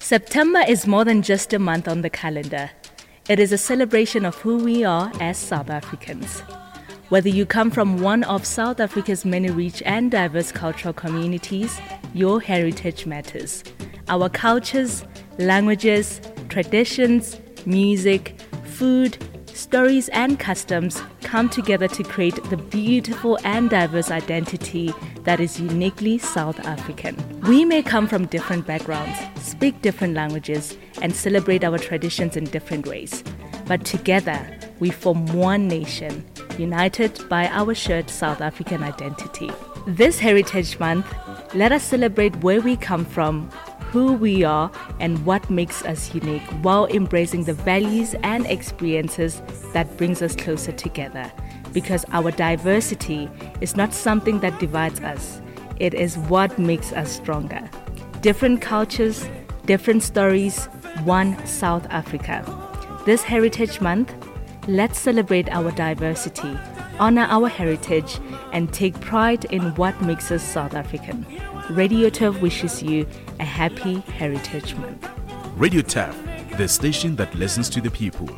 September is more than just a month on the calendar. It is a celebration of who we are as South Africans. Whether you come from one of South Africa's many rich and diverse cultural communities, your heritage matters. Our cultures, languages, traditions, music, food, stories and customs come together to create the beautiful and diverse identity that is uniquely South African. We may come from different backgrounds, speak different languages, and celebrate our traditions in different ways. But together, we form one nation, united by our shared South African identity. This Heritage Month, let us celebrate where we come from, who we are, and what makes us unique, while embracing the values and experiences that brings us closer together. Because our diversity is not something that divides us, it is what makes us stronger. Different cultures, different stories, one South Africa. This Heritage Month, let's celebrate our diversity, honor our heritage, and take pride in what makes us South African. Radio Turf wishes you a happy Heritage Month. Radio Turf, the station that listens to the people.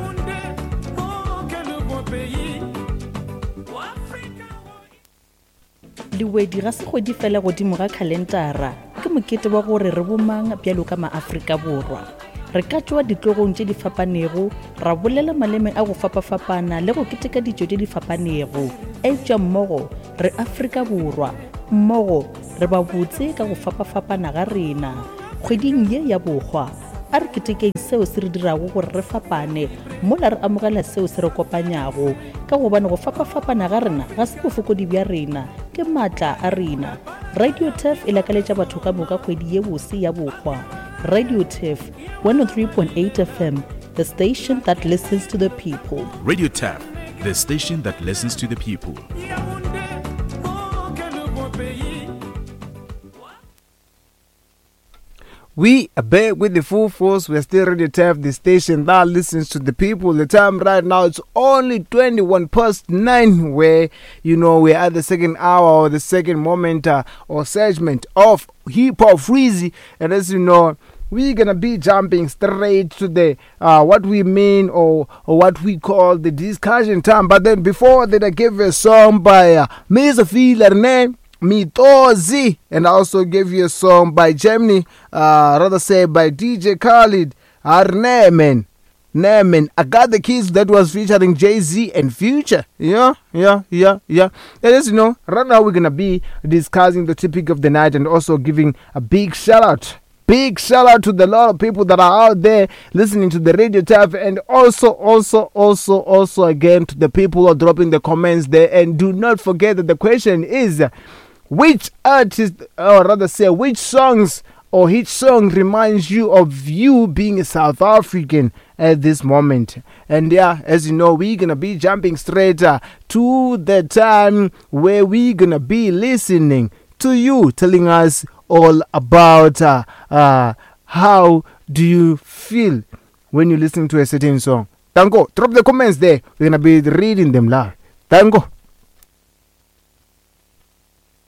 Diwedi ga se go di fela godimo ga kalendara ke mokete wa gore re bomang bjalo ka maAfrika Borwa. Re ka tšwa ditlogong tše di fapanego, ra bolela maleme a go fapafapana le go keteka dijo tše di fapanego. Etšwa mmogo re Afrika Borwa, mmogo re ba botse ka go fapafapana ga rena. Kgweding ye ya bogwa a re keteke seo se re dirago gore re fapane, mola re amogela seo se re kopanyago ka gobane go fapafapana ga rena ga se bofokodi bja rena, ke maatla a rena. Radio Turf e lakaletša batho ka moka kgwedi ye bose ya bogwa. Radio Turf 103.8 FM, the station that listens to the people. Radio Turf, the station that listens to the people. We are back with the full force. We're still ready to have the station that listens to the people. The time right now, it's only 21:09, where, we're at the second hour or the second moment or segment of Hip Hop Freezy. And as you know, we're going to be jumping straight to the what we mean or what we call the discussion time. But then before that, I gave you a song by Mr. Filarne, Mitozi, and I also gave you a song by Gemini, by DJ Khalid, Nemen. I Got the Keys, that was featuring Jay-Z and Future. Yeah. And as you know, right now we're going to be discussing the topic of the night and also giving a big shout out to the lot of people that are out there listening to the Radio Turf, and also again to the people who are dropping the comments there. And do not forget that the question is, which artist, or rather say, which songs or which song reminds you of you being a South African at this moment? And yeah, as you know, we're gonna be jumping straight to the time where we're gonna be listening to you, telling us all about how do you feel when you're listening to a certain song. Tango, drop the comments there. We're gonna be reading them live. Tango.